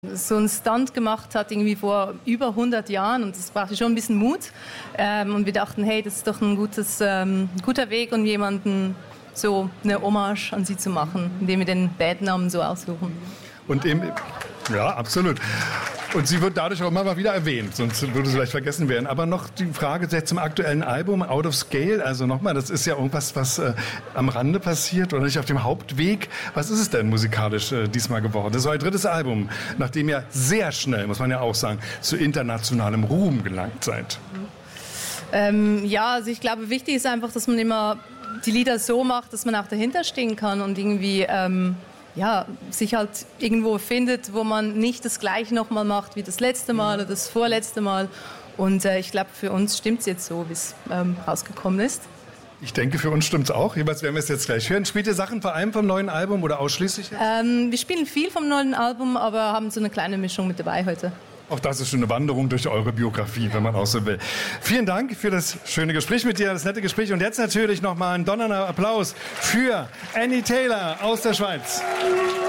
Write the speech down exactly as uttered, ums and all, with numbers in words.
so einen Stunt gemacht hat, irgendwie vor über hundert Jahren, und das brauchte schon ein bisschen Mut. Ähm, und wir dachten, hey, das ist doch ein gutes, ähm, guter Weg, um jemanden so eine Hommage an sie zu machen, indem wir den Bandnamen so aussuchen. Und eben, ja, absolut. Und sie wird dadurch auch immer mal wieder erwähnt, sonst würde sie vielleicht vergessen werden. Aber noch die Frage zum aktuellen Album, Out of Scale. Also nochmal, das ist ja irgendwas, was äh, am Rande passiert oder nicht auf dem Hauptweg. Was ist es denn musikalisch äh, diesmal geworden? Das ist euer drittes Album, nachdem ihr sehr schnell, muss man ja auch sagen, zu internationalem Ruhm gelangt seid. Ähm, ja, also ich glaube, wichtig ist einfach, dass man immer die Lieder so macht, dass man auch dahinter stehen kann und irgendwie... Ähm ja, sich halt irgendwo findet, wo man nicht das Gleiche nochmal macht wie das letzte Mal oder das vorletzte Mal. Und äh, ich glaube, für uns stimmt es jetzt so, wie es ähm, rausgekommen ist. Ich denke, für uns stimmt es auch. Jeweils werden wir es jetzt gleich hören. Spielt ihr Sachen vor allem vom neuen Album oder ausschließlich? Ähm, wir spielen viel vom neuen Album, aber haben so eine kleine Mischung mit dabei heute. Auch das ist schon eine Wanderung durch eure Biografie, wenn man auch so will. Vielen Dank für das schöne Gespräch mit dir, das nette Gespräch. Und jetzt natürlich nochmal ein donnernder Applaus für Annie Taylor aus der Schweiz.